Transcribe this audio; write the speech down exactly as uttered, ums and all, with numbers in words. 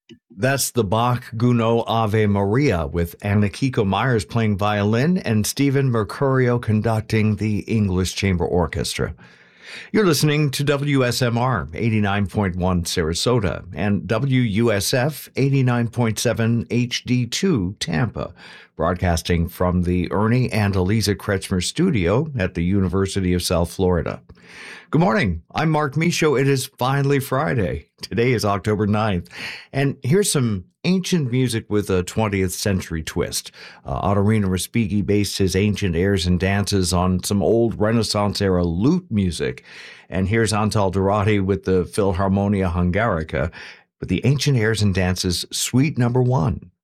That's the Bach Gounod Ave Maria with Anakiko Myers playing violin and Stephen Mercurio conducting the English Chamber Orchestra. You're listening to W S M R eighty-nine point one Sarasota and W U S F eighty-nine point seven H D two Tampa, broadcasting from the Ernie and Eliza Kretschmer studio at the University of South Florida. Good morning. I'm Mark Michaud. It is finally Friday. Today is October ninth. And here's some ancient music with a twentieth century twist. Uh, Ottorino Respighi based his ancient airs and dances on some old Renaissance-era lute music. And here's Antal Dorati with the Philharmonia Hungarica with the ancient airs and dances Suite Number One.